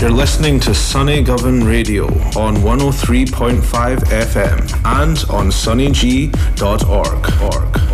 You're listening to Sunny Govan Radio on 103.5 FM and on sunnyg.org.